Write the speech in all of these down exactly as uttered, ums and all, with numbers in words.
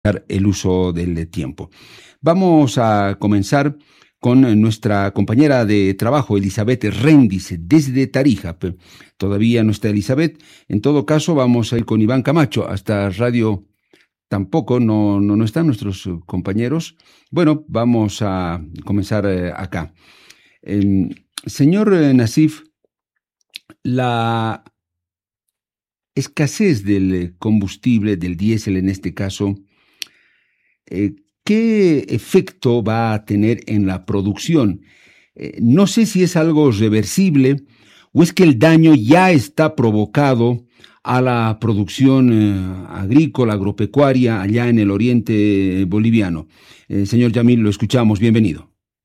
el uso del tiempo. Vamos a comenzar con nuestra compañera de trabajo, Elizabeth Rendis, desde Tarija. Todavía no está Elizabeth. En todo caso, vamos a ir con Iván Camacho hasta Radio. Tampoco, no, no, no están nuestros compañeros. Bueno, vamos a comenzar eh, acá. Eh, señor eh, Nassif, la escasez del combustible, del diésel en este caso, eh, ¿qué efecto va a tener en la producción? Eh, no sé si es algo reversible o es que el daño ya está provocado a la producción eh, agrícola, agropecuaria, allá en el oriente boliviano. Eh, señor Yamil, lo escuchamos, bienvenido.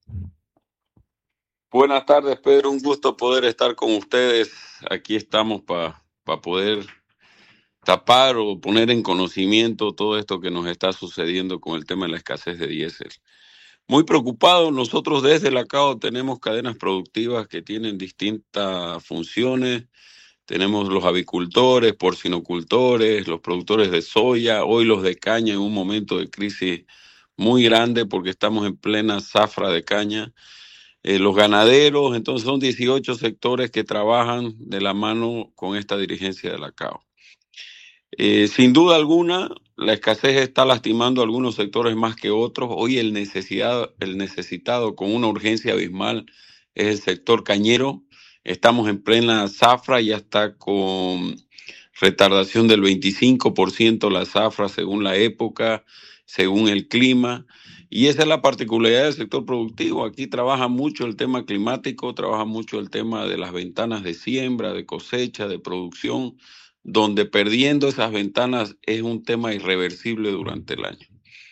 Buenas tardes, Pedro, un gusto poder estar con ustedes. Aquí estamos para pa poder tapar o poner en conocimiento todo esto que nos está sucediendo con el tema de la escasez de diésel. Muy preocupados, nosotros desde la C A O tenemos cadenas productivas que tienen distintas funciones. Tenemos los avicultores, porcinocultores, los productores de soya, hoy los de caña en un momento de crisis muy grande porque estamos en plena zafra de caña. Eh, los ganaderos, entonces son dieciocho sectores que trabajan de la mano con esta dirigencia de la C A O. Eh, sin duda alguna, la escasez está lastimando a algunos sectores más que otros. Hoy el, necesidad, el necesitado con una urgencia abismal es el sector cañero. Estamos en plena zafra, ya está con retardación del veinticinco por ciento la zafra según la época, según el clima. Y esa es la particularidad del sector productivo. Aquí trabaja mucho el tema climático, trabaja mucho el tema de las ventanas de siembra, de cosecha, de producción, donde perdiendo esas ventanas es un tema irreversible durante el año.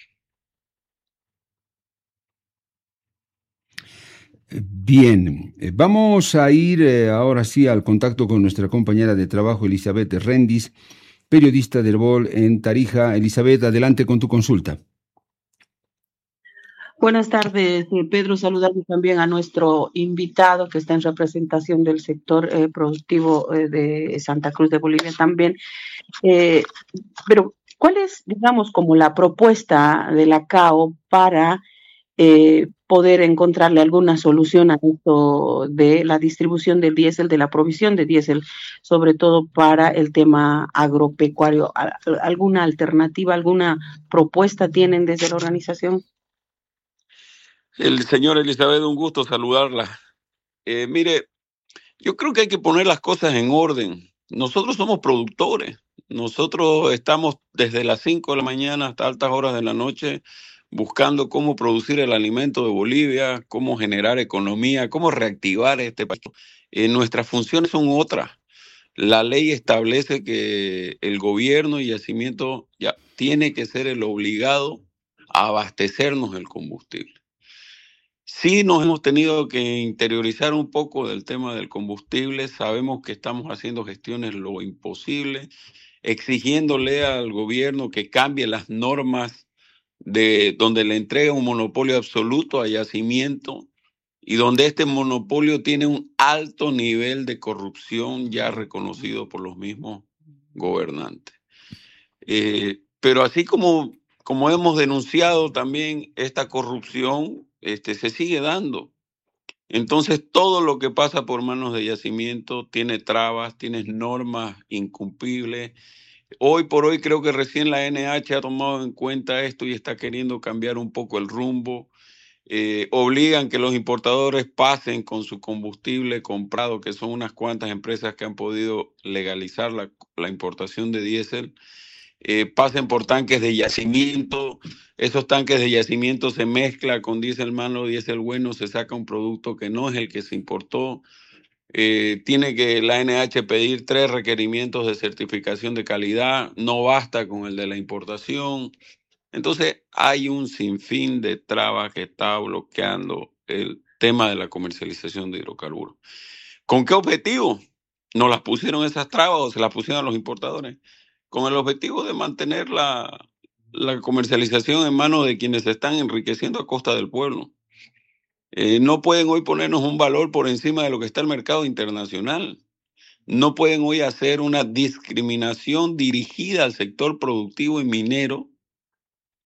Bien, eh, vamos a ir eh, ahora sí al contacto con nuestra compañera de trabajo, Elizabeth Rendis, periodista del B O L en Tarija. Elizabeth, adelante con tu consulta. Buenas tardes, Pedro. Saludamos también a nuestro invitado que está en representación del sector eh, productivo eh, de Santa Cruz de Bolivia también. Eh, pero, ¿cuál es, digamos, como la propuesta de la C A O para eh, poder encontrarle alguna solución a esto de la distribución del diésel, de la provisión de diésel, sobre todo para el tema agropecuario? ¿Alguna alternativa, alguna propuesta tienen desde la organización? El señor Elizabeth, un gusto saludarla. Eh, mire, yo creo que hay que poner las cosas en orden. Nosotros somos productores. Nosotros estamos desde las cinco de la mañana hasta altas horas de la noche buscando cómo producir el alimento de Bolivia, cómo generar economía, cómo reactivar este país. Eh, nuestras funciones son otras. La ley establece que el gobierno y yacimiento ya tiene que ser el obligado a abastecernos del combustible. Sí nos hemos tenido que interiorizar un poco del tema del combustible. Sabemos que estamos haciendo gestiones lo imposible, exigiéndole al gobierno que cambie las normas de donde le entrega un monopolio absoluto a yacimiento y donde este monopolio tiene un alto nivel de corrupción ya reconocido por los mismos gobernantes. Eh, pero así como, como hemos denunciado también esta corrupción, este, se sigue dando. Entonces, todo lo que pasa por manos de yacimiento tiene trabas, tiene normas incumplibles. Hoy por hoy creo que recién la N H ha tomado en cuenta esto y está queriendo cambiar un poco el rumbo. Eh, obligan que los importadores pasen con su combustible comprado, que son unas cuantas empresas que han podido legalizar la, la importación de diésel. Eh, pasen por tanques de yacimiento, esos tanques de yacimiento se mezcla con diésel malo, diésel bueno, se saca un producto que no es el que se importó. Eh, tiene que la N H pedir tres requerimientos de certificación de calidad, no basta con el de la importación. Entonces hay un sinfín de trabas que está bloqueando el tema de la comercialización de hidrocarburos. ¿Con qué objetivo nos las pusieron esas trabas o se las pusieron a los importadores? Con el objetivo de mantener la, la comercialización en manos de quienes se están enriqueciendo a costa del pueblo. Eh, no pueden hoy ponernos un valor por encima de lo que está el mercado internacional. No pueden hoy hacer una discriminación dirigida al sector productivo y minero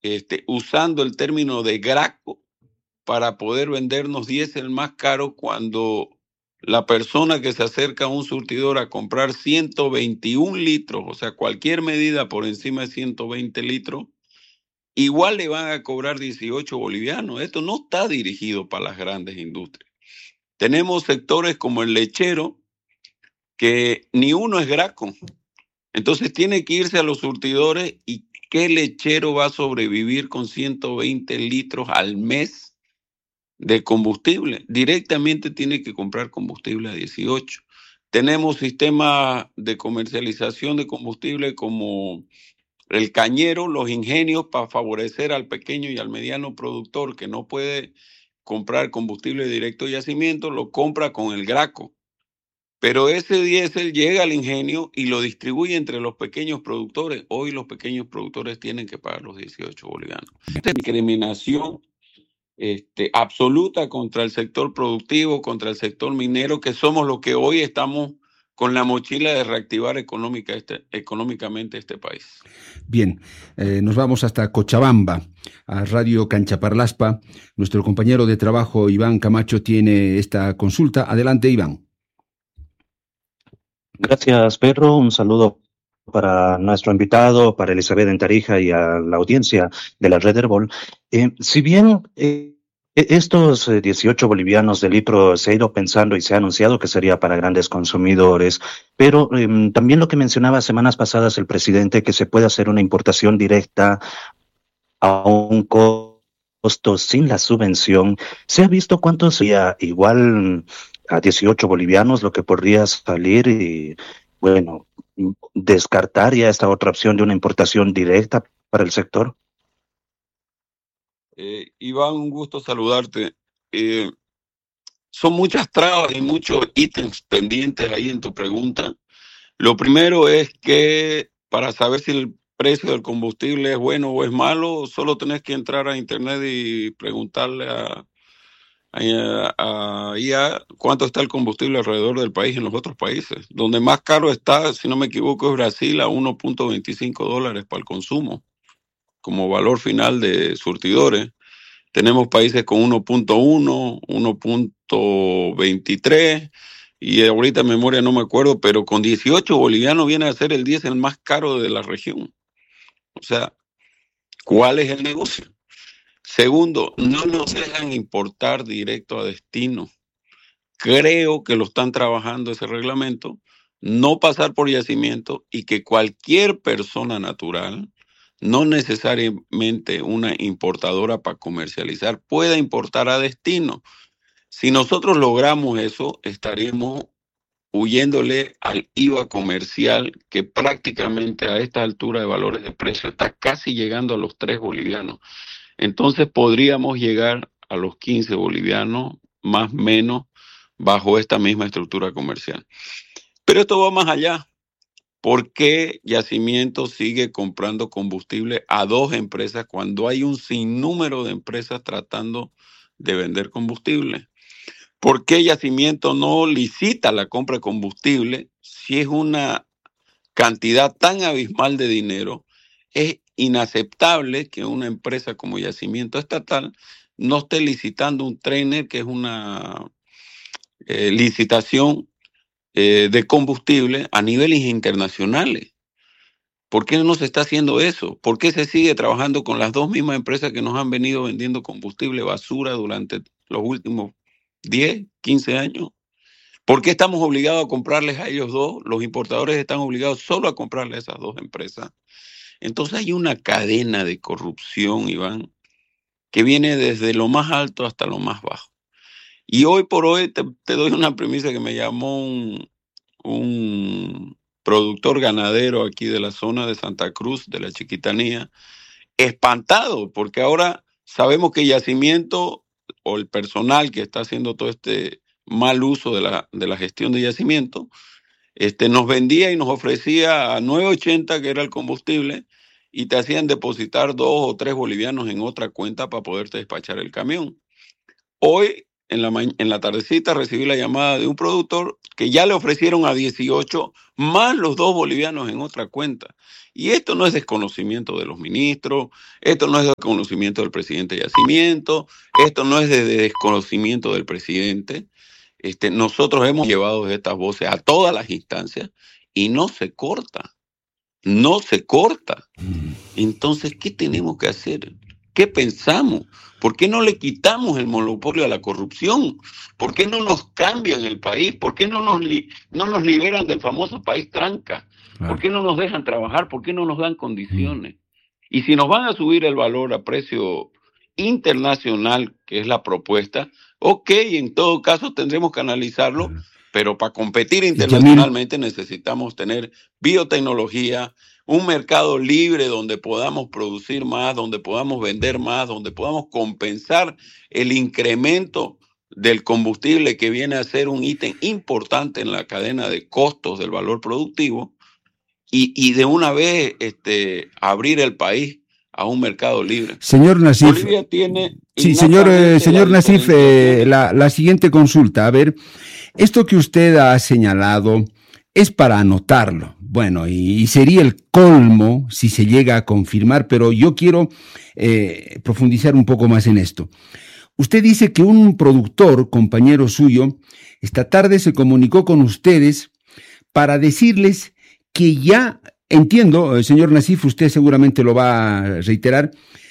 este, usando el término de Graco para poder vendernos diésel más caro cuando la persona que se acerca a un surtidor a comprar ciento veintiún litros, o sea, cualquier medida por encima de ciento veinte litros, igual le van a cobrar dieciocho bolivianos. Esto no está dirigido para las grandes industrias. Tenemos sectores como el lechero, que ni uno es Graco. Entonces tiene que irse a los surtidores, y ¿qué lechero va a sobrevivir con ciento veinte litros al mes de combustible? Directamente tiene que comprar combustible a dieciocho. Tenemos sistemas de comercialización de combustible como el cañero, los ingenios, para favorecer al pequeño y al mediano productor que no puede comprar combustible directo de yacimiento, lo compra con el Graco. Pero ese diésel llega al ingenio y lo distribuye entre los pequeños productores. Hoy los pequeños productores tienen que pagar los dieciocho bolivianos. Esta es discriminación este, absoluta contra el sector productivo, contra el sector minero, que somos los que hoy estamos con la mochila de reactivar económica este, económicamente este país. Bien, eh, nos vamos hasta Cochabamba, a Radio Canchaparlaspa. Nuestro compañero de trabajo, Iván Camacho, tiene esta consulta. Adelante, Iván. Gracias, Pedro. Un saludo para nuestro invitado, para Elizabeth en Tarija y a la audiencia de la Red Herbol. Eh, si bien eh, estos dieciocho bolivianos de litro se ha ido pensando y se ha anunciado que sería para grandes consumidores, pero eh, también lo que mencionaba semanas pasadas el presidente, que se puede hacer una importación directa a un costo sin la subvención, ¿se ha visto cuánto sería igual a dieciocho bolivianos lo que podría salir y, bueno, descartar ya esta otra opción de una importación directa para el sector? Eh, Iván, un gusto saludarte. Eh, son muchas trabas y muchos ítems pendientes ahí en tu pregunta. Lo primero es que para saber si el precio del combustible es bueno o es malo, solo tenés que entrar a internet y preguntarle a ahí a cuánto está el combustible alrededor del país en los otros países. Donde más caro está, si no me equivoco, es Brasil, a uno punto veinticinco dólares para el consumo, como valor final de surtidores. Tenemos países con uno punto uno, uno punto veintitrés, y ahorita en memoria no me acuerdo, pero con dieciocho bolivianos viene a ser el diésel más caro de la región. O sea, ¿cuál es el negocio? Segundo, no nos dejan importar directo a destino. Creo que lo están trabajando ese reglamento, no pasar por yacimiento, y que cualquier persona natural, no necesariamente una importadora para comercializar, pueda importar a destino. Si nosotros logramos eso, estaríamos huyéndole al I V A comercial, que prácticamente a esta altura de valores de precio está casi llegando a los tres bolivianos. Entonces podríamos llegar a los quince bolivianos, más o menos, bajo esta misma estructura comercial. Pero esto va más allá. ¿Por qué Yacimiento sigue comprando combustible a dos empresas cuando hay un sinnúmero de empresas tratando de vender combustible? ¿Por qué Yacimiento no licita la compra de combustible si es una cantidad tan abismal de dinero? Es inaceptable que una empresa como Yacimiento Estatal no esté licitando un trainer, que es una eh, licitación eh, de combustible a niveles internacionales. ¿Por qué no se está haciendo eso? ¿Por qué se sigue trabajando con las dos mismas empresas que nos han venido vendiendo combustible basura durante los últimos diez, quince años? ¿Por qué estamos obligados a comprarles a ellos dos? Los importadores están obligados solo a comprarle a esas dos empresas. Entonces hay una cadena de corrupción, Iván, que viene desde lo más alto hasta lo más bajo. Y hoy por hoy te, te doy una premisa que me llamó un, un productor ganadero aquí de la zona de Santa Cruz, de la Chiquitanía, espantado, porque ahora sabemos que Yacimiento, o el personal que está haciendo todo este mal uso de la, de la gestión de Yacimiento, este, nos vendía y nos ofrecía a nueve ochenta, que era el combustible, y te hacían depositar dos o tres bolivianos en otra cuenta para poderte despachar el camión. Hoy en la, en la tardecita recibí la llamada de un productor que ya le ofrecieron a dieciocho más los dos bolivianos en otra cuenta. Y esto no es desconocimiento de los ministros, esto no es desconocimiento del presidente de Yacimiento, esto no es de desconocimiento del presidente. Este, nosotros hemos llevado estas voces a todas las instancias y no se corta, no se corta. Entonces, ¿qué tenemos que hacer? ¿Qué pensamos? ¿Por qué no le quitamos el monopolio a la corrupción? ¿Por qué no nos cambian el país? ¿Por qué no nos, li no nos liberan del famoso país tranca? Claro. ¿Por qué no nos dejan trabajar? ¿Por qué no nos dan condiciones? Mm. Y si nos van a subir el valor a precio internacional, que es la propuesta, ok, en todo caso tendremos que analizarlo, claro. Pero para competir internacionalmente necesitamos tener biotecnología, un mercado libre donde podamos producir más, donde podamos vender más, donde podamos compensar el incremento del combustible que viene a ser un ítem importante en la cadena de costos del valor productivo y, y de una vez este, abrir el país a un mercado libre. Señor Nassif. Bolivia tiene... Sí, señor, eh, señor Nassif, eh, la, la siguiente consulta. A ver, esto que usted ha señalado es para anotarlo. Bueno, y, y sería el colmo si se llega a confirmar, pero yo quiero eh, profundizar un poco más en esto. Usted dice que un productor, compañero suyo, esta tarde se comunicó con ustedes para decirles que ya, entiendo, señor Nassif, usted seguramente lo va a reiterar,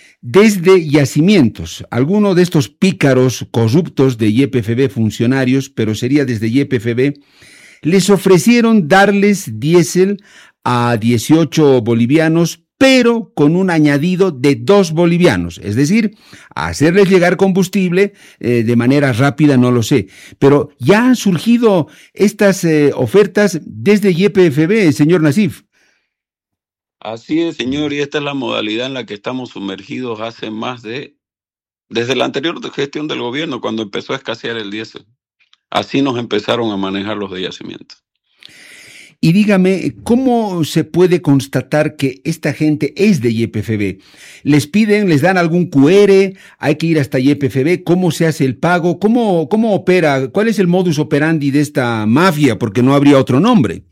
desde Yacimientos, alguno de estos pícaros corruptos de Y P F B funcionarios, pero sería desde Y P F B, les ofrecieron darles diésel a dieciocho bolivianos, pero con un añadido de dos bolivianos, es decir, hacerles llegar combustible eh, de manera rápida, no lo sé, pero ya han surgido estas eh, ofertas desde Y P F B, señor Nassif. Así es, señor, y esta es la modalidad en la que estamos sumergidos hace más de, desde la anterior gestión del gobierno, cuando empezó a escasear el diésel. Así nos empezaron a manejar los de Yacimiento. Y dígame, ¿cómo se puede constatar que esta gente es de Y P F B? ¿Les piden, les dan algún Q R? ¿Hay que ir hasta Y P F B? ¿Cómo se hace el pago? ¿Cómo, cómo opera? ¿Cuál es el modus operandi de esta mafia? Porque no habría otro nombre.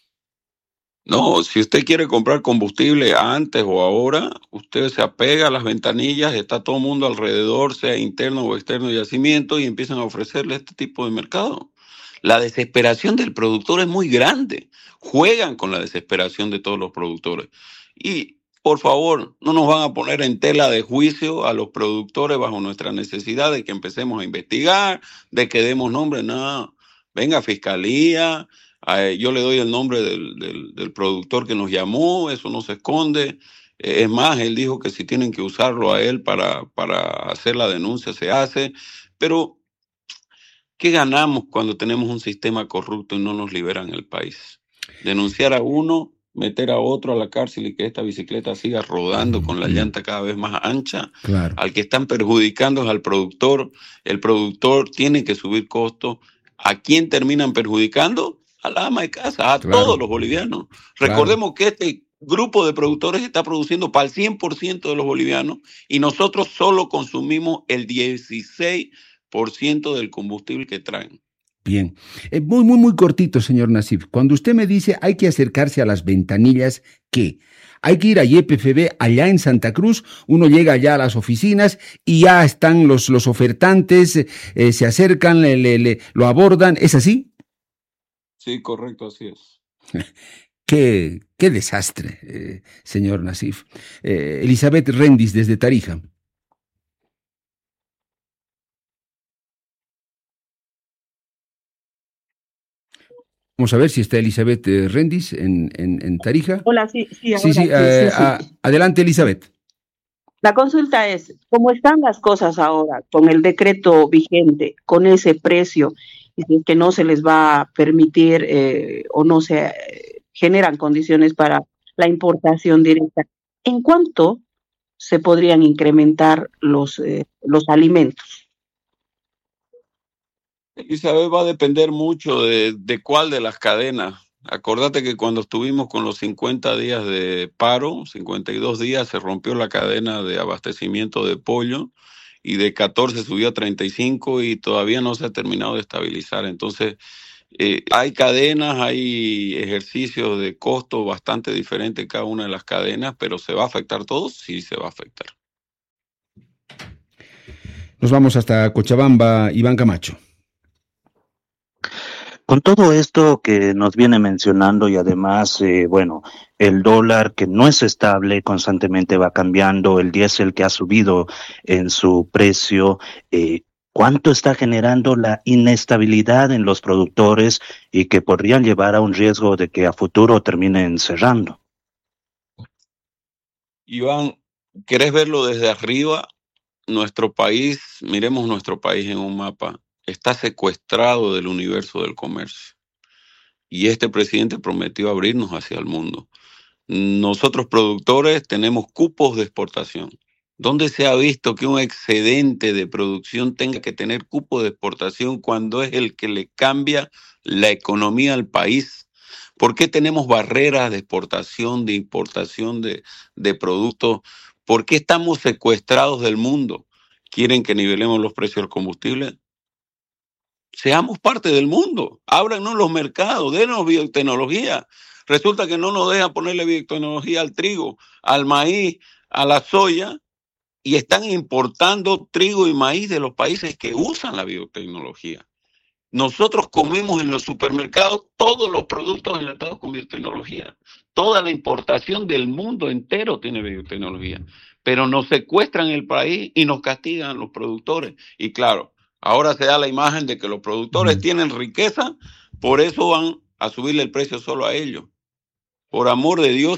No, si usted quiere comprar combustible antes o ahora, usted se apega a las ventanillas, está todo el mundo alrededor, sea interno o externo de Yacimiento, y empiezan a ofrecerle este tipo de mercado. La desesperación del productor es muy grande. Juegan con la desesperación de todos los productores. Y, por favor, no nos van a poner en tela de juicio a los productores bajo nuestra necesidad de que empecemos a investigar, de que demos nombre. No, venga Fiscalía. Yo le doy el nombre del, del, del productor que nos llamó, eso no se esconde. Es más, él dijo que si tienen que usarlo a él para, para hacer la denuncia, se hace. Pero, ¿qué ganamos cuando tenemos un sistema corrupto y no nos liberan el país? Denunciar a uno, meter a otro a la cárcel y que esta bicicleta siga rodando con la llanta cada vez más ancha. Claro. Al que están perjudicando es al productor. El productor tiene que subir costos. ¿A quién terminan perjudicando? A la ama de casa, a claro. todos los bolivianos. Claro. Recordemos que este grupo de productores está produciendo para el cien por ciento de los bolivianos y nosotros solo consumimos el dieciséis por ciento del combustible que traen. Bien, eh, muy, muy, muy cortito, señor Nassif. Cuando usted me dice hay que acercarse a las ventanillas, ¿qué? Hay que ir a Y P F B allá en Santa Cruz, uno llega allá a las oficinas y ya están los, los ofertantes, eh, se acercan, le, le, le, lo abordan, ¿es así? Sí, correcto, así es. Qué, qué desastre, eh, señor Nassif. Eh, Elizabeth Rendis, desde Tarija. Vamos a ver si está Elizabeth eh, Rendis en, en, en Tarija. Hola, sí, sí. Sí, sí, sí, eh, sí, sí. A, adelante, Elizabeth. La consulta es, ¿cómo están las cosas ahora con el decreto vigente, con ese precio, y si es que no se les va a permitir eh, o no se eh, generan condiciones para la importación directa? ¿En cuánto se podrían incrementar los, eh, los alimentos? Isabel, va a depender mucho de, de cuál de las cadenas. Acordate que cuando estuvimos con los cincuenta días de paro, cincuenta y dos días, se rompió la cadena de abastecimiento de pollo y de catorce subió a treinta y cinco y todavía no se ha terminado de estabilizar. Entonces, eh, hay cadenas, hay ejercicios de costo bastante diferentes en cada una de las cadenas, pero ¿se va a afectar todo? Sí, se va a afectar. Nos vamos hasta Cochabamba, Iván Camacho. Con todo esto que nos viene mencionando y además, eh, bueno, el dólar que no es estable, constantemente va cambiando, el diésel que ha subido en su precio, eh, ¿cuánto está generando la inestabilidad en los productores y que podrían llevar a un riesgo de que a futuro terminen cerrando? Iván, ¿querés verlo desde arriba? Nuestro país, miremos nuestro país en un mapa, está secuestrado del universo del comercio. Y este presidente prometió abrirnos hacia el mundo. Nosotros productores tenemos cupos de exportación. ¿Dónde se ha visto que un excedente de producción tenga que tener cupo de exportación cuando es el que le cambia la economía al país? ¿Por qué tenemos barreras de exportación, de importación de, de productos? ¿Por qué estamos secuestrados del mundo? ¿Quieren que nivelemos los precios del combustible? Seamos parte del mundo, ábranos los mercados, denos biotecnología. Resulta que no nos dejan ponerle biotecnología al trigo, al maíz, a la soya, y están importando trigo y maíz de los países que usan la biotecnología. Nosotros comemos en los supermercados todos los productos enlatados con biotecnología. Toda la importación del mundo entero tiene biotecnología, pero nos secuestran el país y nos castigan los productores. Y claro, ahora se da la imagen de que los productores tienen riqueza, por eso van a subirle el precio solo a ellos. Por amor de Dios,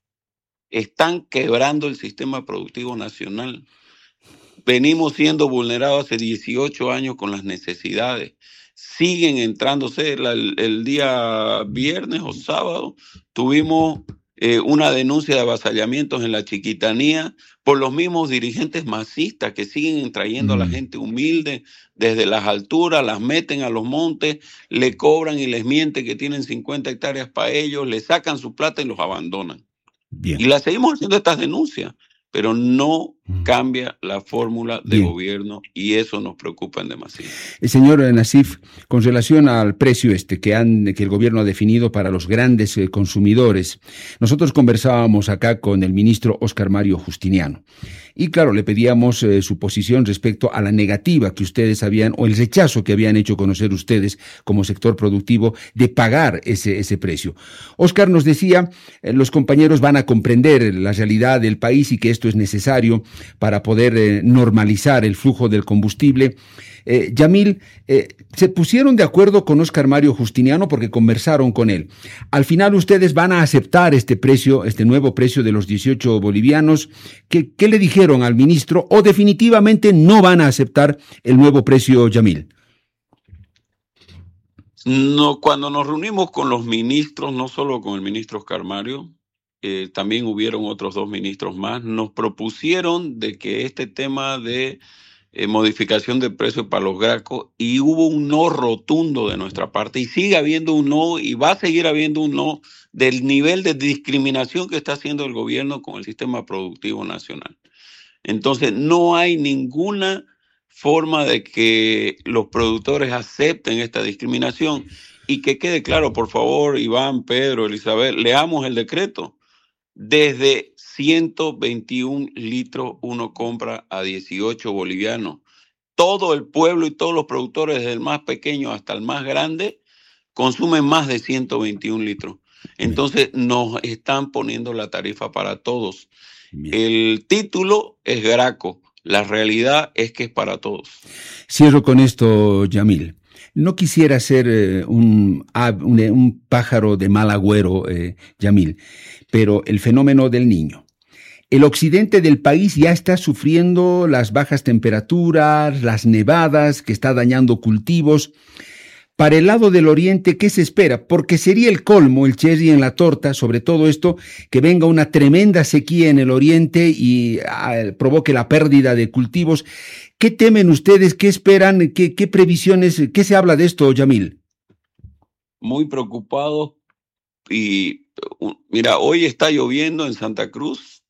están quebrando el sistema productivo nacional. Venimos siendo vulnerados hace dieciocho años con las necesidades. Siguen entrándose. El, el día viernes o sábado tuvimos eh, una denuncia de avasallamientos en la Chiquitanía por los mismos dirigentes masistas que siguen trayendo mm. a la gente humilde desde las alturas, las meten a los montes, le cobran y les mienten que tienen cincuenta hectáreas para ellos, le sacan su plata y los abandonan. Bien. Y la seguimos haciendo estas denuncias, pero no cambia la fórmula de Bien. Gobierno y eso nos preocupa en demasía. El señor Nassif, con relación al precio este que, han, que el gobierno ha definido para los grandes eh, consumidores, nosotros conversábamos acá con el ministro Óscar Mario Justiniano y claro, le pedíamos eh, su posición respecto a la negativa que ustedes habían, o el rechazo que habían hecho conocer ustedes como sector productivo de pagar ese, ese precio. Óscar nos decía, eh, los compañeros van a comprender la realidad del país y que esto es necesario para poder eh, normalizar el flujo del combustible. Eh, Yamil, eh, se pusieron de acuerdo con Óscar Mario Justiniano porque conversaron con él. Al final ustedes van a aceptar este precio, este nuevo precio de los dieciocho bolivianos. ¿Qué, qué le dijeron al ministro o definitivamente no van a aceptar el nuevo precio, Yamil? No, cuando nos reunimos con los ministros, no solo con el ministro Óscar Mario, Eh, también hubieron otros dos ministros más, nos propusieron de que este tema de eh, modificación de precio para los gracos, y hubo un no rotundo de nuestra parte, y sigue habiendo un no, y va a seguir habiendo un no, del nivel de discriminación que está haciendo el gobierno con el sistema productivo nacional. Entonces, no hay ninguna forma de que los productores acepten esta discriminación, y que quede claro, por favor, Iván, Pedro, Elizabeth, leamos el decreto. Desde ciento veintiún litros uno compra a dieciocho bolivianos. Todo el pueblo y todos los productores, desde el más pequeño hasta el más grande, consumen más de ciento veintiún litros. Entonces nos están poniendo la tarifa para todos. Bien. El título es Graco, la realidad es que es para todos. Cierro con esto, Yamil. No quisiera ser eh, un, un, un pájaro de mal agüero, eh, Yamil, pero el fenómeno del Niño. El occidente del país ya está sufriendo las bajas temperaturas, las nevadas que está dañando cultivos. Para el lado del oriente, ¿qué se espera? Porque sería el colmo, el cherry en la torta, sobre todo esto, que venga una tremenda sequía en el oriente y ah, provoque la pérdida de cultivos. ¿Qué temen ustedes? ¿Qué esperan? ¿Qué, qué previsiones? ¿Qué se habla de esto, Yamil? Muy preocupados y mira, hoy está lloviendo en Santa Cruz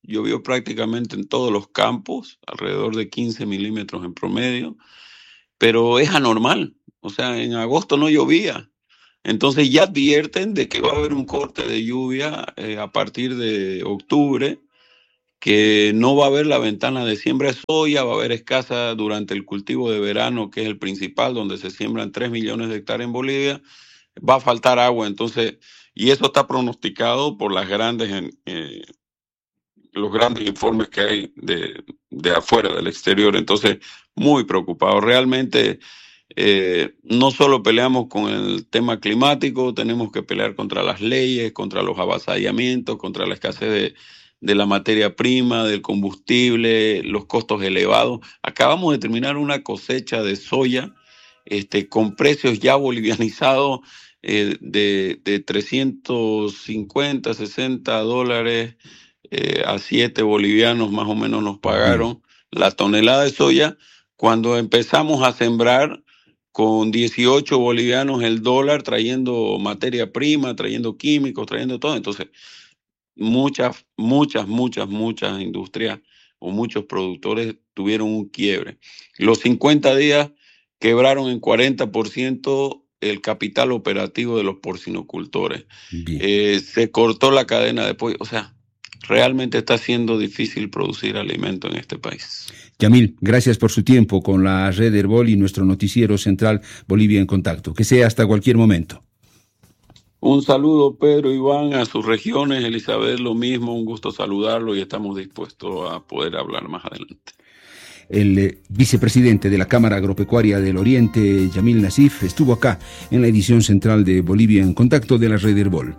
llovió prácticamente en todos los campos, alrededor de quince milímetros en promedio, pero es anormal. O sea, en agosto no llovía. Entonces ya advierten de que va a haber un corte de lluvia eh, a partir de octubre, que no va a haber la ventana de siembra de soya, va a haber escasa durante el cultivo de verano, que es el principal, donde se siembran tres millones de hectáreas en Bolivia, va a faltar agua. Entonces, y eso está pronosticado por las grandes, eh, los grandes informes que hay de, de afuera, del exterior. Entonces, muy preocupado. Realmente, eh, no solo peleamos con el tema climático, tenemos que pelear contra las leyes, contra los avasallamientos, contra la escasez de, de la materia prima, del combustible, los costos elevados. Acabamos de terminar una cosecha de soya este, con precios ya bolivianizados eh, de, de trescientos cincuenta, sesenta dólares eh, a siete bolivianos más o menos nos pagaron la tonelada de soya, cuando empezamos a sembrar con dieciocho bolivianos el dólar, trayendo materia prima, trayendo químicos, trayendo todo. Entonces, muchas, muchas, muchas, muchas industrias o muchos productores tuvieron un quiebre. Los cincuenta días quebraron en cuarenta por ciento el capital operativo de los porcinocultores. Eh, se cortó la cadena de pollo. O sea, realmente está siendo difícil producir alimento en este país. Yamil, gracias por su tiempo con la Red Herbol y nuestro noticiero central Bolivia en Contacto. Que sea hasta cualquier momento. Un saludo, Pedro, Iván, a sus regiones. Elizabeth, lo mismo, un gusto saludarlo y estamos dispuestos a poder hablar más adelante. El eh, vicepresidente de la Cámara Agropecuaria del Oriente, Yamil Nasif, estuvo acá en la edición central de Bolivia en Contacto de la Red Herbol.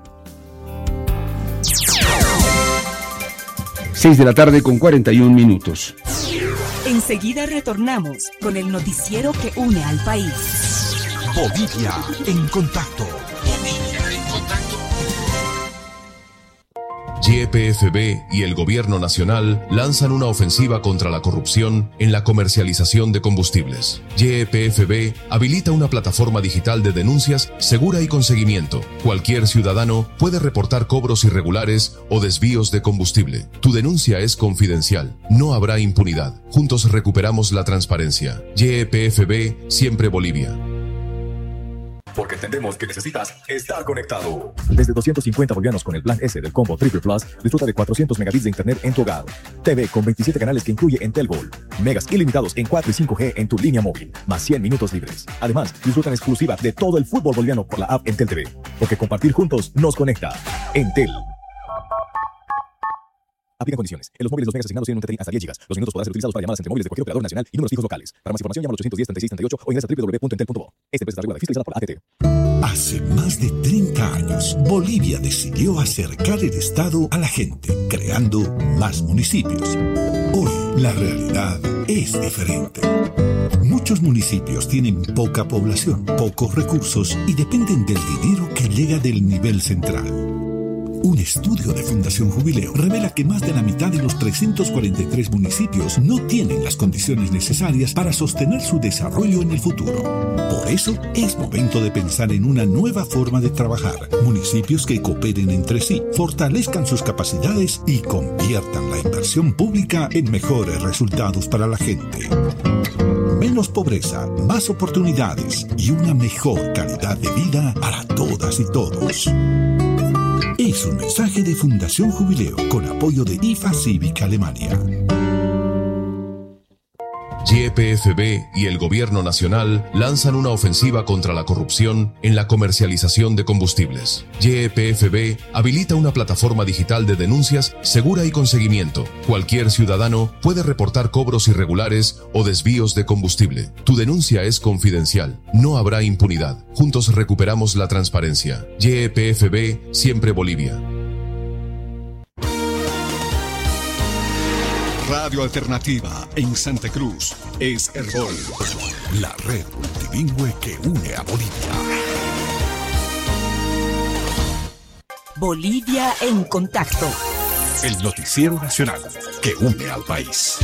Seis de la tarde con cuarenta y un minutos. Enseguida retornamos con el noticiero que une al país. Bolivia en Contacto. Bolivia en Contacto. Y E P F B y el Gobierno Nacional lanzan una ofensiva contra la corrupción en la comercialización de combustibles. Y E P F B habilita una plataforma digital de denuncias segura y con seguimiento. Cualquier ciudadano puede reportar cobros irregulares o desvíos de combustible. Tu denuncia es confidencial. No habrá impunidad. Juntos recuperamos la transparencia. Y E P F B, siempre Bolivia. Porque entendemos que necesitas estar conectado. Desde doscientos cincuenta bolivianos con el plan S del combo Triple Plus, disfruta de cuatrocientos megabits de internet en tu hogar. T V con veintisiete canales que incluye Entel Gold. Megas ilimitados en cuatro y cinco G en tu línea móvil, más cien minutos libres. Además, disfruta en exclusiva de todo el fútbol boliviano por la app Entel T V. Porque compartir juntos nos conecta. Entel. Aplican condiciones. En los móviles los megas asignados tienen un T T I hasta diez gigas. Los minutos podrán ser utilizados para llamadas entre móviles de cualquier operador nacional y números fijos locales. Para más información llama al ochocientos diez, treinta y seis, treinta y ocho o ingresa a doble u doble u doble u punto entel punto bo. Esta empresa está regulada y fiscalizada por la A T T. Hace más de treinta años, Bolivia decidió acercar el Estado a la gente, creando más municipios. Hoy, la realidad es diferente. Muchos municipios tienen poca población, pocos recursos y dependen del dinero que llega del nivel central. Un estudio de Fundación Jubileo revela que más de la mitad de los trescientos cuarenta y tres municipios no tienen las condiciones necesarias para sostener su desarrollo en el futuro. Por eso, es momento de pensar en una nueva forma de trabajar. Municipios que cooperen entre sí, fortalezcan sus capacidades y conviertan la inversión pública en mejores resultados para la gente. Menos pobreza, más oportunidades y una mejor calidad de vida para todas y todos. Es un mensaje de Fundación Jubileo con apoyo de I F A Cívica Alemania. Y E P F B y el Gobierno Nacional lanzan una ofensiva contra la corrupción en la comercialización de combustibles. Y E P F B habilita una plataforma digital de denuncias segura y con seguimiento. Cualquier ciudadano puede reportar cobros irregulares o desvíos de combustible. Tu denuncia es confidencial. No habrá impunidad. Juntos recuperamos la transparencia. Y E P F B, siempre Bolivia. Radio Alternativa en Santa Cruz es Herbol, la red multilingüe que une a Bolivia. Bolivia en Contacto. El noticiero nacional que une al país.